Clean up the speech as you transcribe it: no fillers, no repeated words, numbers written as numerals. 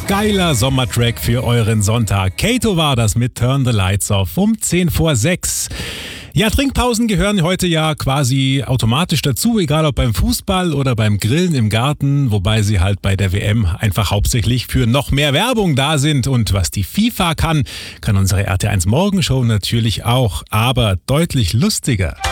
Geiler Sommertrack für euren Sonntag. Kato war das mit Turn the Lights Off um 5:10. Ja, Trinkpausen gehören heute ja quasi automatisch dazu, egal ob beim Fußball oder beim Grillen im Garten, wobei sie halt bei der WM einfach hauptsächlich für noch mehr Werbung da sind. Und was die FIFA kann unsere RT1 Morgenshow natürlich auch, aber deutlich lustiger.